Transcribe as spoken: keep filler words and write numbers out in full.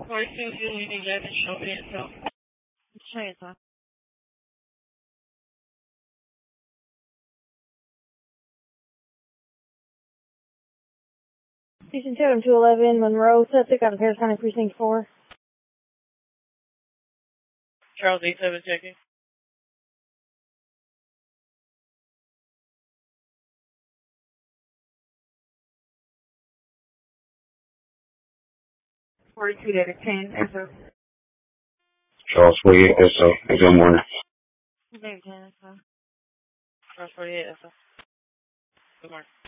forty-two, if you leaving that, and show me itself. Show yourself. Station two two eleven, Monroe, Sussex, out of Harris County Precinct four. Charles eight seven checking. forty-two to ten, S O. Charles forty-eight, S O. Good morning. Very ten, S O. Charles forty-eight, S O. Good morning.